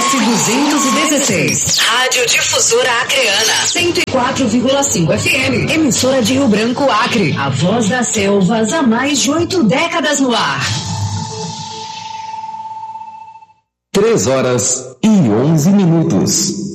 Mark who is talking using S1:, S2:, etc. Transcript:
S1: S216.
S2: Rádio Difusora Acreana.
S1: 104,5 FM. Emissora de Rio Branco, Acre. A voz das selvas há mais de 8 décadas no ar.
S3: 3 horas e 11 minutos.